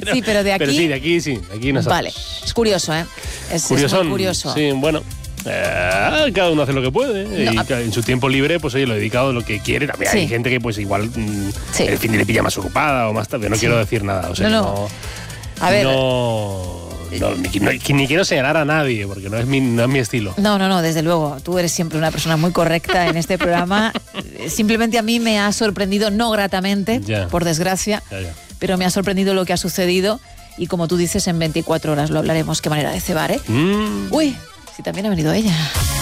Sí, pero de aquí... Pero sí, de aquí nosotros. Vale, es curioso, ¿eh? Es muy curioso. Sí, bueno... cada uno hace lo que puede, No, y en su tiempo libre pues oye, lo dedicado a lo que quiere. También hay gente que pues igual el fin de le pilla más ocupada o más tarde. No quiero decir nada, o sea, no. A ver, ni quiero señalar a nadie porque no es mi estilo. No, desde luego. Tú eres siempre una persona muy correcta en este programa. Simplemente a mí me ha sorprendido, no gratamente, por desgracia, pero me ha sorprendido lo que ha sucedido y como tú dices, en 24 horas lo hablaremos. Qué manera de cebar, ¿eh? Uy, si también ha venido ella.